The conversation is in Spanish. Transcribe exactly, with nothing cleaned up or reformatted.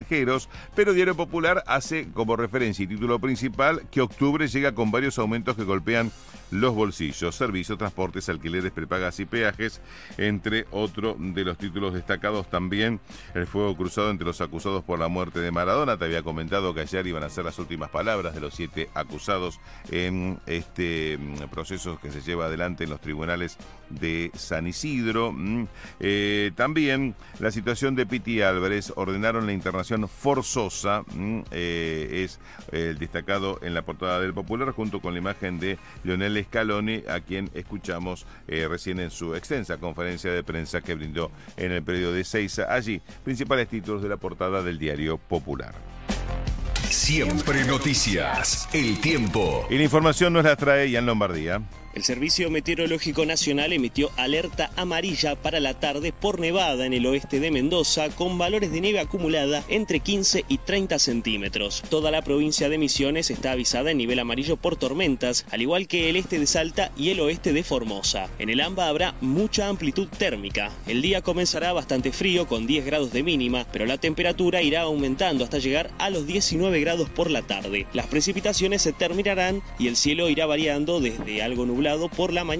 pasajeros, pero Diario Popular hace como referencia y título principal que octubre llega con varios aumentos que golpean los bolsillos, servicios, transportes, alquileres, prepagas y peajes, entre otros de los títulos destacados también el fuego cruzado entre los acusados por la muerte de Maradona. Te había comentado que ayer iban a ser las últimas palabras de los siete acusados en este proceso que se lleva adelante en los tribunales de San Isidro. Eh, también la situación de Piti Álvarez, ordenaron la internación forzosa, eh, es el destacado en la portada del Popular, junto con la imagen de Lionel Scaloni, a quien escuchamos eh, recién en su extensa conferencia de prensa que brindó en el predio de Ezeiza. Allí, principales títulos de la portada del Diario Popular. Siempre noticias, el tiempo. Y la información nos la trae Ian Lombardía. El Servicio Meteorológico Nacional emitió alerta amarilla para la tarde por nevada en el oeste de Mendoza, con valores de nieve acumulada entre quince y treinta centímetros. Toda la provincia de Misiones está avisada en nivel amarillo por tormentas, al igual que el este de Salta y el oeste de Formosa. En el AMBA habrá mucha amplitud térmica. El día comenzará bastante frío, con diez grados de mínima, pero la temperatura irá aumentando hasta llegar a los diecinueve grados por la tarde. Las precipitaciones se terminarán y el cielo irá variando desde algo nublado por la mañana